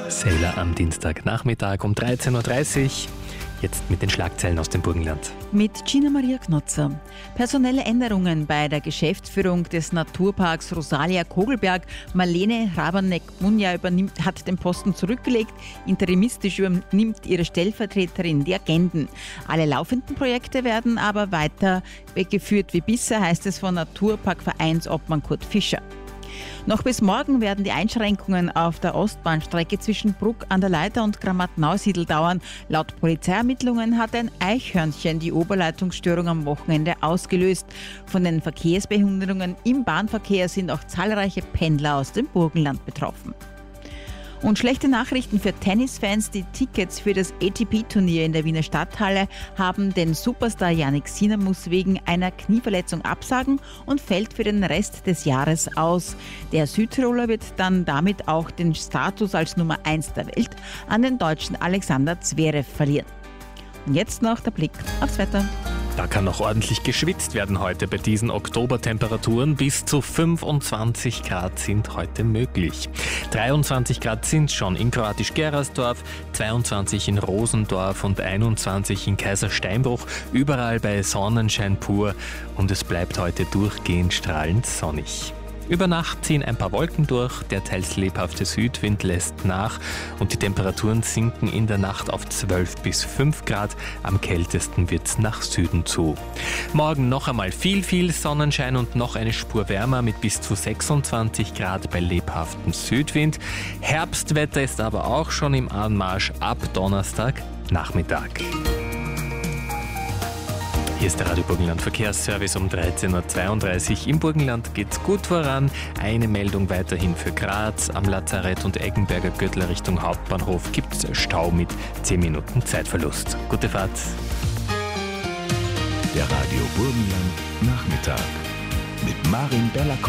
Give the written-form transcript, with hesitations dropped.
Sailor am Dienstagnachmittag um 13.30 Uhr. Jetzt mit den Schlagzeilen aus dem Burgenland. Mit Gina Maria Knotzer. Personelle Änderungen bei der Geschäftsführung des Naturparks Rosalia Kogelberg. Marlene Rabanek-Munja hat den Posten zurückgelegt. Interimistisch übernimmt ihre Stellvertreterin die Agenden. Alle laufenden Projekte werden aber weiter weggeführt wie bisher, heißt es von Naturparkvereinsobmann Kurt Fischer. Noch bis morgen werden die Einschränkungen auf der Ostbahnstrecke zwischen Bruck an der Leitha und Grammat-Neusiedl dauern. Laut Polizeiermittlungen hat ein Eichhörnchen die Oberleitungsstörung am Wochenende ausgelöst. Von den Verkehrsbehinderungen im Bahnverkehr sind auch zahlreiche Pendler aus dem Burgenland betroffen. Und schlechte Nachrichten für Tennisfans. Die Tickets für das ATP-Turnier in der Wiener Stadthalle haben den Superstar Jannik Sinner muss wegen einer Knieverletzung absagen und fällt für den Rest des Jahres aus. Der Südtiroler wird dann damit auch den Status als Nummer 1 der Welt an den Deutschen Alexander Zverev verlieren. Und jetzt noch der Blick aufs Wetter. Da kann noch ordentlich geschwitzt werden heute bei diesen Oktobertemperaturen. Bis zu 25 Grad sind heute möglich. 23 Grad sind schon in Kroatisch-Gerersdorf, 22 in Rosendorf und 21 in Kaisersteinbruch. Überall bei Sonnenschein pur und es bleibt heute durchgehend strahlend sonnig. Über Nacht ziehen ein paar Wolken durch, der teils lebhafte Südwind lässt nach und die Temperaturen sinken in der Nacht auf 12 bis 5 Grad. Am kältesten wird's nach Süden zu. Morgen noch einmal viel Sonnenschein und noch eine Spur wärmer mit bis zu 26 Grad bei lebhaftem Südwind. Herbstwetter ist aber auch schon im Anmarsch ab Donnerstag Nachmittag. Hier ist der Radio Burgenland Verkehrsservice um 13.32 Uhr. Im Burgenland geht's gut voran. Eine Meldung weiterhin für Graz. Am Lazarett und Eggenberger Gürtel Richtung Hauptbahnhof gibt's Stau mit 10 Minuten Zeitverlust. Gute Fahrt. Der Radio Burgenland Nachmittag mit Marin Bella.